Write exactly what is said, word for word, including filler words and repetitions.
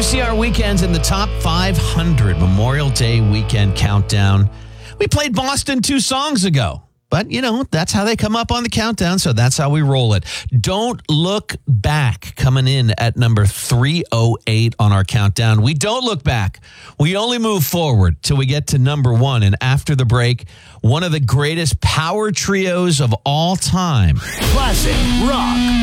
see our weekends in the top five hundred Memorial Day weekend countdown. We played Boston two songs ago, but, you know, that's how they come up on the countdown, so that's how we roll it. Don't Look Back, coming in at number three oh eight on our countdown. We don't look back. We only move forward till we get to number one. And after the break, one of the greatest power trios of all time. Classic rock.